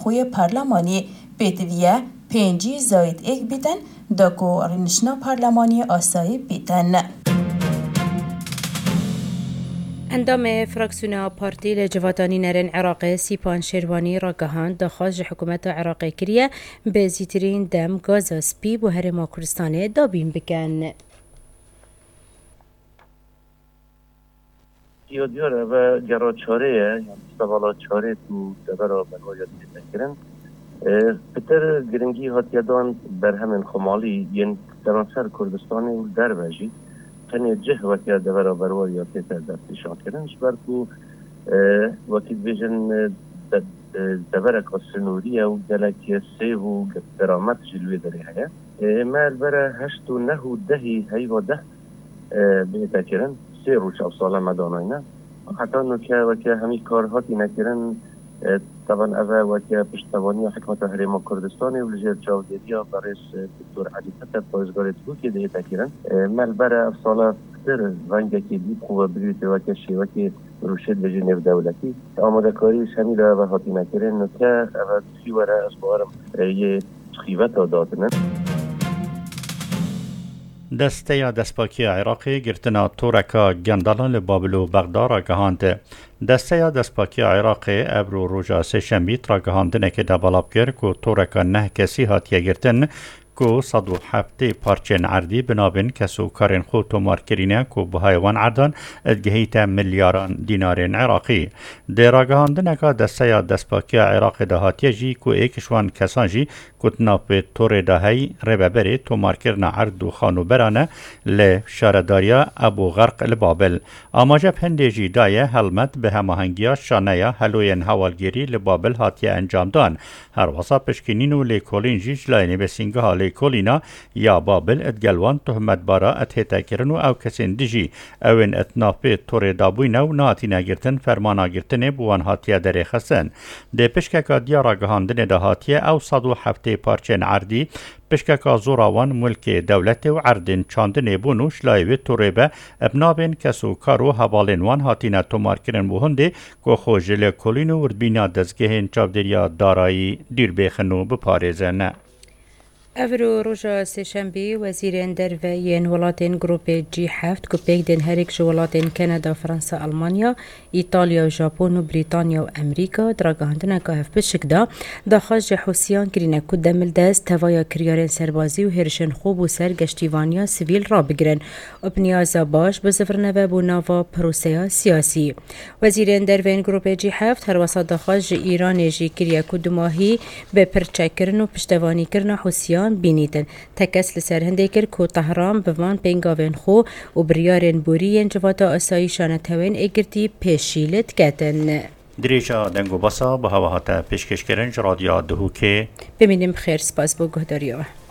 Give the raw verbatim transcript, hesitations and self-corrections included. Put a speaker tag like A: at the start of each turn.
A: خوی پارلمانی بیتویه پنجی زاید ایک بیتن داکو رنشنا پارلمانی آسایی بیتن.
B: اندام فراکسیون پارتی لجواتانی نرن عراق سیپان شیروانی را گهاند دخواست حکومت عراق کریه به زیترین دم گازا سپی بو هرما کردستان دابین بکن.
C: دیو دیاره و جرا چاره یعنی سوالا چاره تو دبرا بنویت تکرن پتر گرنگی هاتیادان بر همین خمالی یعنی درانسر کردستانی و در بجی تنی جه وقتی دبرا برویات تر دستشان کردنش برکو وقتی بیشن دبرا کاسنوریه و دلکی سه و درامت جلوی داری هیا مال برا هشت و نه و دهی هی و ده به تکرن سه روز او سال مداناینا حتی نکه وقتی همی کارهاتی نکردن طبعا اوه وقتی پشتوانی حکمت حریم کردستانی و لجه جاودیدی ها برایس دکتور علی فتر پایزگاری تو که دیگه تکیرن مل بره افصاله فتر ونگه که دید خوبه بگیرید وقتی شیوه روشد بجی نو دولتی آماده کاری شمیل اوه حاتی نکردن نکه اوه سیوره از بارم یه خیوت ها دادنن
D: دسته یا دسپاکی عراقی گرتنا تورکا گندالان لبابل و بغداد را گهانده. دسته یا دسپاکی عراقی ابرو روژا سه شنبیت را گهاندنه که دبالاب کرد که تورکا نه کسی هاتیه گرتن کو صد و هفته پارچن عردی بنابن کسو کارن خود تومار کرینه کو بهایوان عردان ادگهیت میلیاران دینارین عراقی. دیراگهاندنه که دسته یا دسپاکی عراقی دهاتیه جی کو ایکشوان کسان جی کتنا به طور دهی رببری تومار کرنا عرد و خانو برانه ل شارداریا ابو غرق لبابل. آماجه پنده جی دایه حلمت به هماهنگیا شانه هلوین حوالگیری لبابل هاتیه انجام دان. هر وصا پشکنینو لیکولین جی جلاینی بسینگه حالی کولینا یا بابل ادگلوان تهمت بارا اتهتا کرنو او کسین دیجی اوین اتنافی طور دابوی نو ناتی نگرتن فرمانا گرتن بوان هاتیه داره خسن. ده پشککا دیارا گهاندن ده هاتیه او صد و هفته پارچن عردی پشککا زوراوان ملک دولت و عردن چاندن بونوش لایوی توریبه ابنابین کسو کارو حوالنوان هاتینا تومار کرن بوهنده که خوژل کلینو وردبینا دزگهین چابدریا دارایی دیر بخنو بپارزن.
B: افرو روژا سهشنبه وزیرین درویین ولاتین گروپ جی هفت کپیک دن هریک جو ولاتین کانادا فرانسا آلمانیا ایتالیا و ژاپن و بریتانیا و امریکا دراگاندن که هف بشکدا داخل جحوسیان کرینه کد دمل دست توایا کریارین سربازی و هرشن خوب و سرگشتیوانیا سیویل را بگرن و بنیازا باش بزفرنوه بو ناوا پروسیا سیاسی. وزیرین درویین گروپ جی هفت هر وسط داخل جی ایران جی کریا کد ماهی به پرچه کرن و پشتوانی کرن حوسیان بینیدن تکس لسر هنده کر که طهران بوان پینگاوین خو و بریارین بورین جواتا اسایشان توین اگرتی پیشیلت کتن.
D: دریجا دنگو باسا به هواهات پیشکش کرنج رادیو دهو که
B: ببینیم خیر سپاس با گهداریوه.